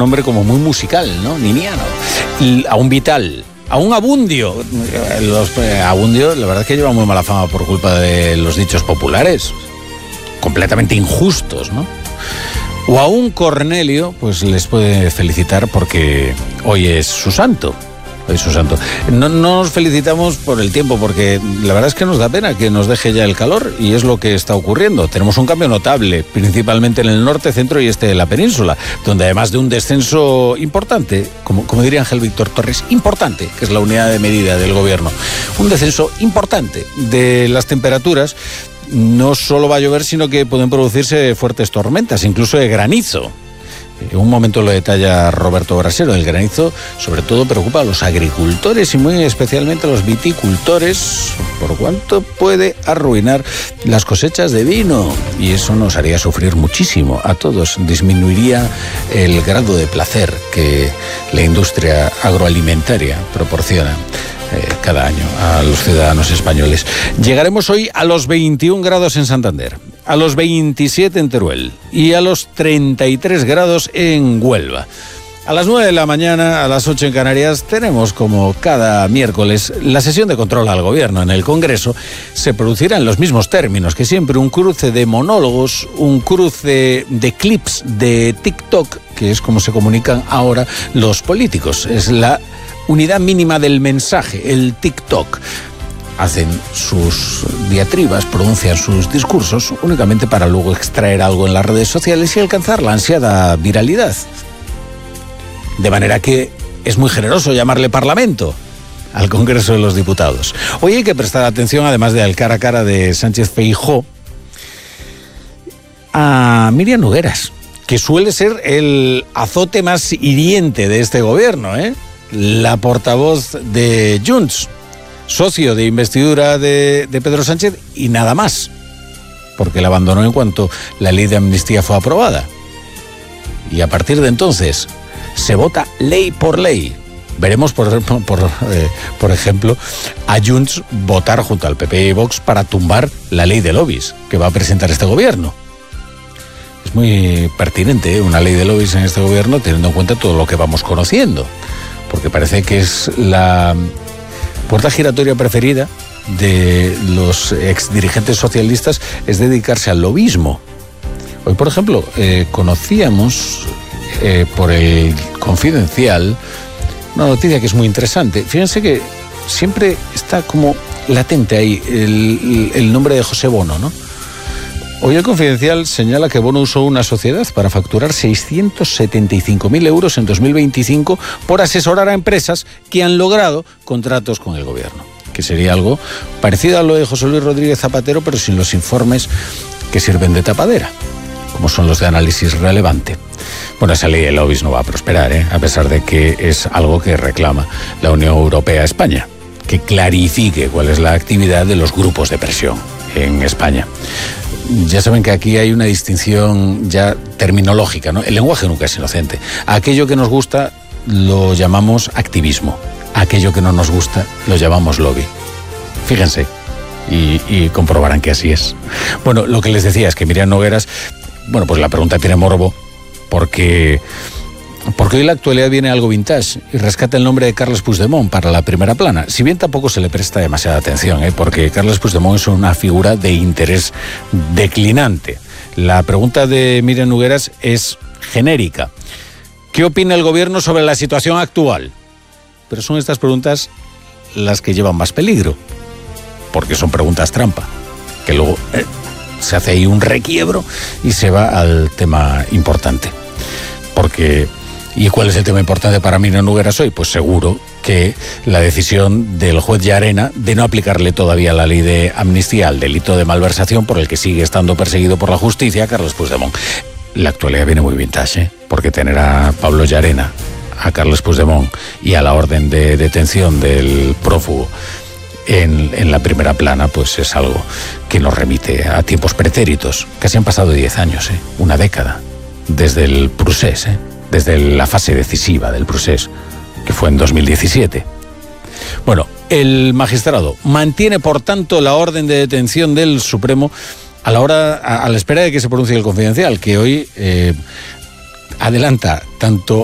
nombre como muy musical, ¿no? Niniano. A un Vital, a un Abundio. Abundio, la verdad es que lleva muy mala fama por culpa de los dichos populares, completamente injustos, ¿no? O a un Cornelio, pues les puede felicitar porque hoy es su santo. Hoy es su santo. No nos felicitamos por el tiempo, porque la verdad es que nos da pena que nos deje ya el calor, y es lo que está ocurriendo. Tenemos un cambio notable, principalmente en el norte, centro y este de la península, donde además de un descenso importante, como diría Ángel Víctor Torres, importante, que es la unidad de medida del gobierno, un descenso importante de las temperaturas. No solo va a llover, sino que pueden producirse fuertes tormentas, incluso de granizo. En un momento lo detalla Roberto Brasero. El granizo sobre todo preocupa a los agricultores y muy especialmente a los viticultores, por cuanto puede arruinar las cosechas de vino, y eso nos haría sufrir muchísimo a todos. Disminuiría el grado de placer que la industria agroalimentaria proporciona cada año a los ciudadanos españoles. Llegaremos hoy a los 21 grados en Santander, a los 27 en Teruel y a los 33 grados en Huelva. A las 9 de la mañana, a las 8 en Canarias, tenemos, como cada miércoles, la sesión de control al gobierno en el Congreso. Se producirá en los mismos términos que siempre, un cruce de monólogos, un cruce de clips de TikTok, que es como se comunican ahora los políticos. Es la unidad mínima del mensaje, el TikTok. Hacen sus diatribas, pronuncian sus discursos únicamente para luego extraer algo en las redes sociales y alcanzar la ansiada viralidad. De manera que es muy generoso llamarle Parlamento al Congreso de los Diputados. Hoy hay que prestar atención, además del cara a cara de Sánchez Feijóo, a Míriam Nogueras, que suele ser el azote más hiriente de este gobierno, ¿eh? La portavoz de Junts, socio de investidura de Pedro Sánchez, y nada más, porque la abandonó en cuanto la ley de amnistía fue aprobada. Y a partir de entonces se vota ley por ley. Veremos, por ejemplo, a Junts votar junto al PP y Vox para tumbar la ley de lobbies que va a presentar este gobierno. Es muy pertinente, una ley de lobbies en este gobierno, teniendo en cuenta todo lo que vamos conociendo, porque parece que es la puerta giratoria preferida de los exdirigentes socialistas, es dedicarse al lobismo. Hoy, por ejemplo, conocíamos por el Confidencial una noticia que es muy interesante. Fíjense que siempre está como latente ahí el nombre de José Bono, ¿no? Hoy el Confidencial señala que Bono usó una sociedad para facturar 675.000 euros en 2025 por asesorar a empresas que han logrado contratos con el gobierno, que sería algo parecido a lo de José Luis Rodríguez Zapatero, pero sin los informes que sirven de tapadera, como son los de análisis relevante. Bueno, esa ley de lobbies no va a prosperar, a pesar de que es algo que reclama la Unión Europea a España, que clarifique cuál es la actividad de los grupos de presión en España. Ya saben que aquí hay una distinción ya terminológica, ¿no? El lenguaje nunca es inocente. Aquello que nos gusta lo llamamos activismo, aquello que no nos gusta lo llamamos lobby. Fíjense y comprobarán que así es. Bueno, lo que les decía es que Míriam Nogueras, bueno, pues la pregunta tiene morbo porque hoy la actualidad viene algo vintage y rescata el nombre de Carles Puigdemont para la primera plana. Si bien tampoco se le presta demasiada atención, porque Carles Puigdemont es una figura de interés declinante. La pregunta de Míriam Nogueras es genérica. ¿Qué opina el gobierno sobre la situación actual? Pero son estas preguntas las que llevan más peligro, porque son preguntas trampa, que luego se hace ahí un requiebro y se va al tema importante. ¿Y cuál es el tema importante para Míriam Nogueras hoy? Pues seguro que la decisión del juez Llarena de no aplicarle todavía la ley de amnistía al delito de malversación por el que sigue estando perseguido por la justicia a Carles Puigdemont. La actualidad viene muy vintage, porque tener a Pablo Llarena, a Carles Puigdemont y a la orden de detención del prófugo en la primera plana, pues es algo que nos remite a tiempos pretéritos. Casi han pasado 10 años, una década, desde el procés, desde la fase decisiva del procés, que fue en 2017. Bueno, el magistrado mantiene, por tanto, la orden de detención del Supremo a la espera de que se pronuncie el Confidencial, que hoy adelanta tanto